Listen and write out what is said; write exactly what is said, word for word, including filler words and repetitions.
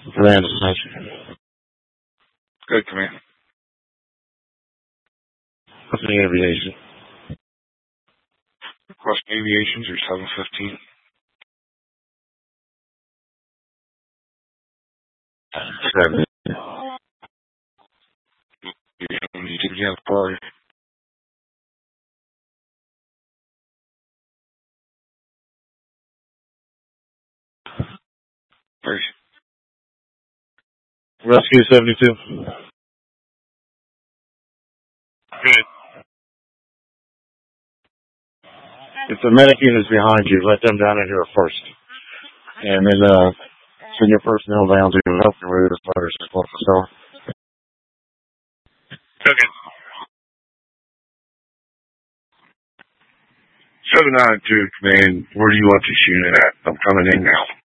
Command attention. Good, command. Company aviation. Request aviations or seven fifteen. Seven. Did you have party? Where's Rescue seventy-two. good? If the medic unit is behind you, let them down in here first. And then uh, send your personnel down to help you with this motor support facility. Okay. seven nine two, command. Where do you want this unit at? I'm coming in now.